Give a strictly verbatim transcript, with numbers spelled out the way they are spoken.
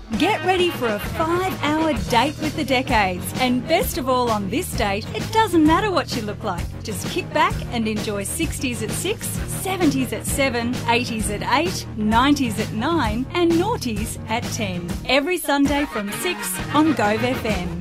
Get ready for a five-hour date with the decades. And best of all, on this date, it doesn't matter what you look like. Just kick back and enjoy sixties at six, seventies at seven, eighties at eight, nineties at nine and noughties at ten. Every Sunday from six on Gove F M.